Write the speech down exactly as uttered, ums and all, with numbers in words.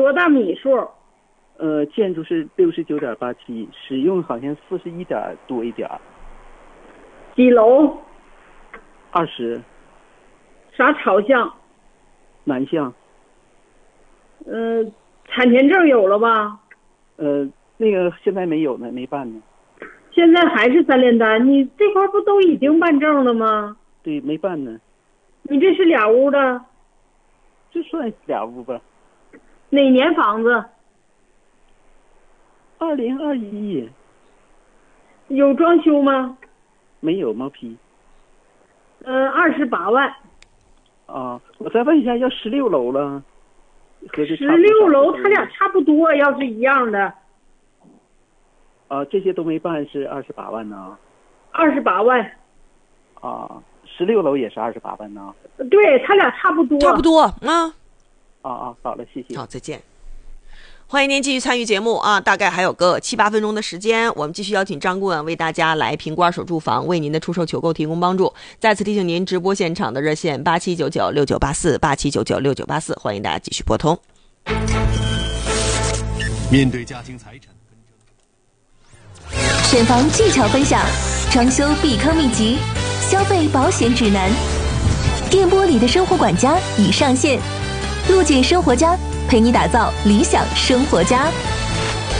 多大米数？ 呃，建筑是六十九点八七，使用好像四十一点多一点。 几楼？ 二十。 啥朝向？ 南向。 呃，产前证有了吧？ 呃，那个现在没有呢，没办呢。 现在还是三联单，你这块不都已经办证了吗？ 对，没办呢。 你这是俩屋的？ 就算俩屋吧。 哪年房子？ 二零二一。 有装修吗？ 没有，毛坯。 呃，二十八万。 啊，我再问一下，要十六楼了。 十六楼，他俩差不多，要是一样的。 啊，这些都没办，是二十八万呢。 二十八万。 啊，十六楼也是二十八万呢。 对他俩差不多。 差不多啊。 啊啊，好了，谢谢。 好，再见。欢迎您继续参与节目啊，大概还有个七八分钟的时间，我们继续邀请张顾问为大家来评估二手住房，为您的出售求购提供帮助。再次提醒您，直播现场的热线八七九九六九八四八七九九六九八四，欢迎大家继续拨通。 面对家庭财产的纷争， 选房技巧分享，装修避坑秘籍，消费保险指南。电波里的生活管家已上线，陆姐生活家陪你打造理想生活家。